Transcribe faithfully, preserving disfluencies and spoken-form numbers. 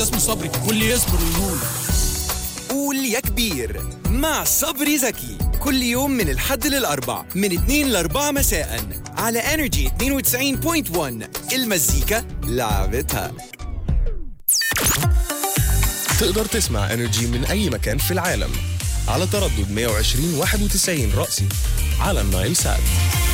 اسمه صبري واللي يصبر ويهون. قول يا كبير مع صبري زكي كل يوم من الحد للأربع من اتنين لأربعة مساء على انرجي اثنين وتسعين فاصلة واحد. المزيكا لعبتها. تقدر تسمع انرجي من أي مكان في العالم على تردد مية وعشرين واحد وتسعين رأسي على النايل سات.